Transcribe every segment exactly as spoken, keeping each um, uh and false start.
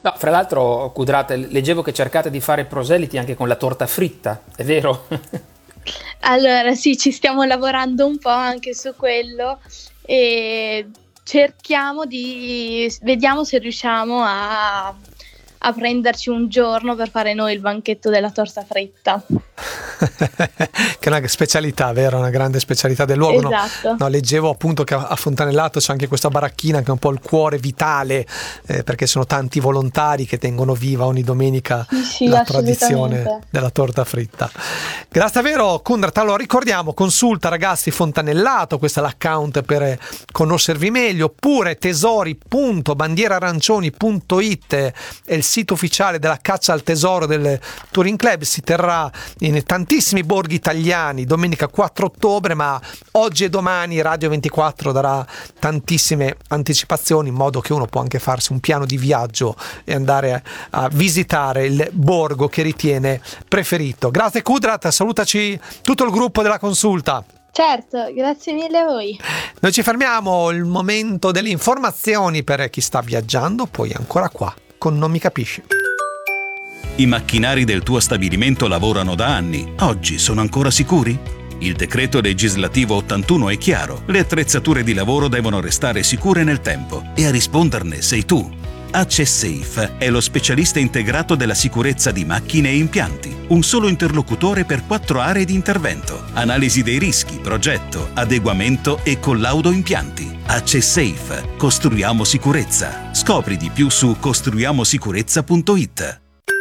No, fra l'altro, Kudrat, leggevo che cercate di fare proseliti anche con la torta fritta, è vero? Allora sì, ci stiamo lavorando un po' anche su quello e cerchiamo di, vediamo se riusciamo a, a prenderci un giorno per fare noi il banchetto della torta fritta. Che è una specialità, vero? Una grande specialità del luogo. Esatto. No, no, leggevo appunto che a Fontanellato c'è anche questa baracchina che è un po' il cuore vitale, eh, perché sono tanti volontari che tengono viva ogni domenica sì, sì, la tradizione della torta fritta. Grazie davvero, Kudrat. Allora ricordiamo, consulta ragazzi Fontanellato, questo è l'account per conoscervi meglio, oppure tesori punto bandierarancioni punto it è il sito ufficiale della caccia al tesoro del Touring Club. Si terrà in tantissimi borghi italiani domenica quattro ottobre, ma oggi e domani Radio ventiquattro darà tantissime anticipazioni in modo che uno può anche farsi un piano di viaggio e andare a visitare il borgo che ritiene preferito. Grazie Kudrat, salutaci tutto il gruppo della consulta. Certo, grazie mille a voi. Noi ci fermiamo, il momento delle informazioni per chi sta viaggiando, poi ancora qua con Non mi capisci. I macchinari del tuo stabilimento lavorano da anni. Oggi sono ancora sicuri? Il decreto legislativo ottantuno è chiaro. Le attrezzature di lavoro devono restare sicure nel tempo e a risponderne sei tu. AccessSafe è lo specialista integrato della sicurezza di macchine e impianti. Un solo interlocutore per quattro aree di intervento. Analisi dei rischi, progetto, adeguamento e collaudo impianti. AccessSafe. Costruiamo sicurezza. Scopri di più su costruiamosicurezza punto it.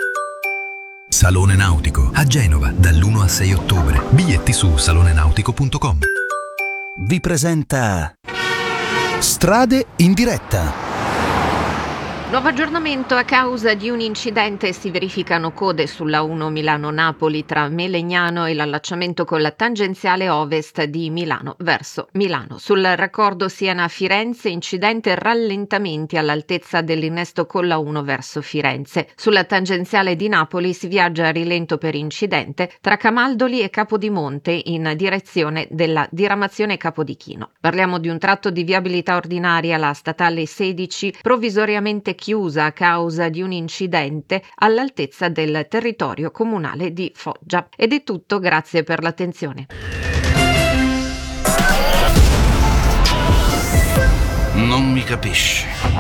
Salone Nautico a Genova dall'primo al sei ottobre. Biglietti su salone nautico punto com. Vi presenta Strade in diretta. Nuovo aggiornamento: a causa di un incidente si verificano code sulla uno Milano-Napoli tra Melegnano e l'allacciamento con la tangenziale ovest di Milano verso Milano. Sul raccordo Siena-Firenze incidente, rallentamenti all'altezza dell'innesto con la uno verso Firenze. Sulla tangenziale di Napoli si viaggia a rilento per incidente tra Camaldoli e Capodimonte in direzione della diramazione Capodichino. Parliamo di un tratto di viabilità ordinaria, la statale sedici, provvisoriamente chiusa a causa di un incidente all'altezza del territorio comunale di Foggia. Ed è tutto, grazie per l'attenzione. Non mi capisci.